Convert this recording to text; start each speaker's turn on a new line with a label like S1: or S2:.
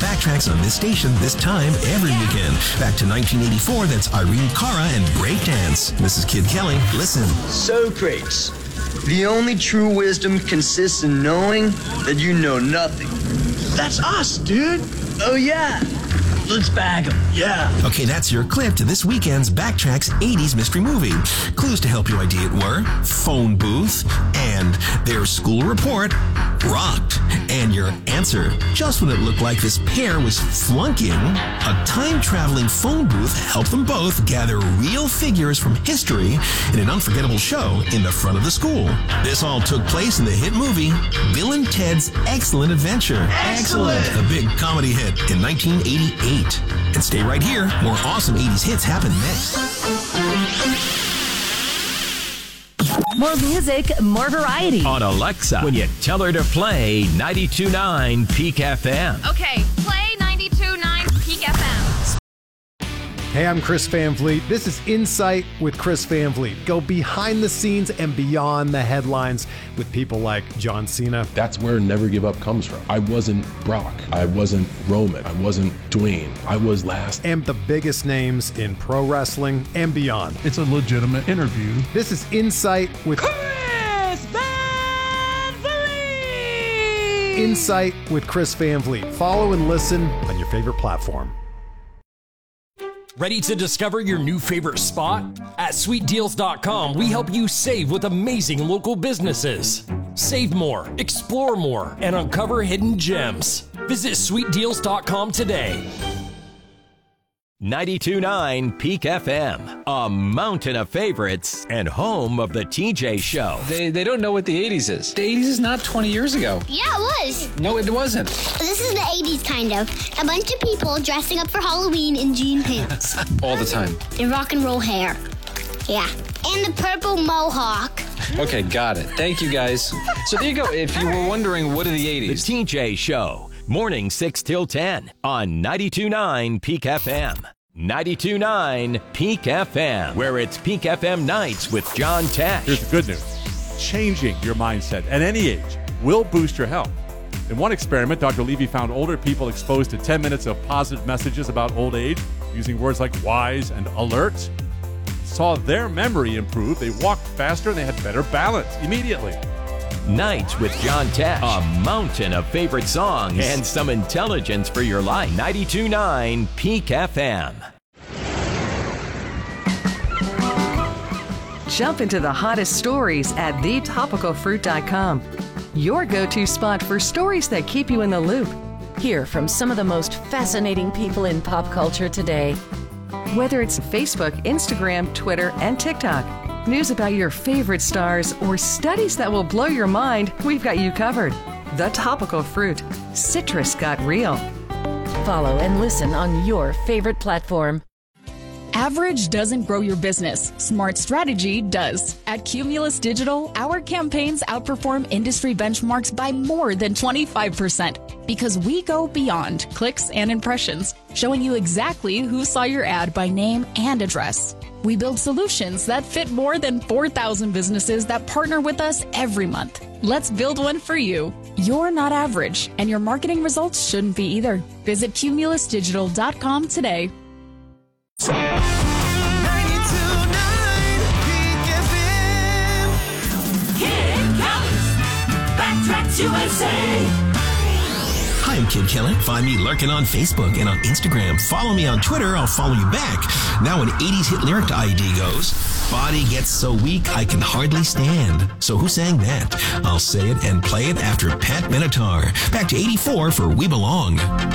S1: Backtracks on this station this time every weekend. Back to 1984, that's Irene Cara and Breakdance. This is Kid Kelly. Listen.
S2: Socrates, the only true wisdom consists in knowing that you know nothing. That's us, dude. Oh, yeah. Let's bag them. Yeah.
S1: Okay, that's your clip to this weekend's Backtracks 80s mystery movie. Clues to help you ID it were phone booth and their school report rocked. And your answer, just when it looked like this pair was flunking, a time-traveling phone booth helped them both gather real figures from history in an unforgettable show in the front of the school. This all took place in the hit movie Bill and Ted's Excellent Adventure.
S2: Excellent!
S1: A big comedy hit in 1988. And stay right here, more awesome 80s hits happen next.
S3: More music, more variety.
S4: On Alexa, when you tell her to play 92.9 Peak FM.
S5: Okay, play 92.9 Peak FM.
S6: Hey, I'm Chris Van Vliet. This is Insight with Chris Van Vliet. Go behind the scenes and beyond the headlines with people like John Cena.
S7: That's where Never Give Up comes from. I wasn't Brock. I wasn't Roman. I wasn't Dwayne. I was last.
S6: And the biggest names in pro wrestling and beyond.
S8: It's a legitimate interview.
S6: This is Insight with
S4: Chris Van Vliet!
S6: Insight with Chris Van Vliet. Follow and listen on your favorite platform.
S9: Ready to discover your new favorite spot? At sweetdeals.com, we help you save with amazing local businesses. Save more, explore more, and uncover hidden gems. Visit sweetdeals.com today.
S4: 92.9 Peak FM, a mountain of favorites and home of the TJ Show.
S10: They don't know what the 80s is. The 80s is not 20 years ago.
S11: Yeah, it was.
S10: No, it wasn't.
S11: This is the 80s, kind of. A bunch of people dressing up for Halloween in jean pants.
S10: All the time.
S11: And rock and roll hair. Yeah. And the purple mohawk.
S10: Okay, got it. Thank you, guys. So there you go. If you were wondering, what are the 80s?
S4: The TJ Show. Morning 6 till 10 on 92.9 Peak FM. 92.9 Peak FM, where it's Peak FM nights with John Tesh.
S12: Here's the good news. Changing your mindset at any age will boost your health. In one experiment, Dr. Levy found older people exposed to 10 minutes of positive messages about old age, using words like wise and alert. Saw their memory improve. They walked faster and they had better balance immediately.
S4: Nights with John Tesh, a mountain of favorite songs and some intelligence for your life. 92.9 Peak FM.
S3: Jump into the hottest stories at thetopicalfruit.com. Your go-to spot for stories that keep you in the loop. Hear from some of the most fascinating people in pop culture today. Whether it's Facebook, Instagram, Twitter, and TikTok. News about your favorite stars or studies that will blow your mind, we've got you covered. The Topical Fruit. Citrus got real. Follow and listen on your favorite platform.
S13: Average doesn't grow your business. Smart strategy does. At Cumulus Digital, our campaigns outperform industry benchmarks by more than 25% because we go beyond clicks and impressions, showing you exactly who saw your ad by name and address. We build solutions that fit more than 4,000 businesses that partner with us every month. Let's build one for you. You're not average, and your marketing results shouldn't be either. Visit cumulusdigital.com today.
S14: 92.9 Peak FM. Kid Kelly's Backtracks USA.
S1: Hi, I'm Kid Kelly. Find me lurking on Facebook and on Instagram. Follow me on Twitter, I'll follow you back. Now an 80s hit lyric to ID goes, body gets so weak I can hardly stand. So who sang that? I'll say it and play it after Pat Benatar. Back to 84 for We Belong.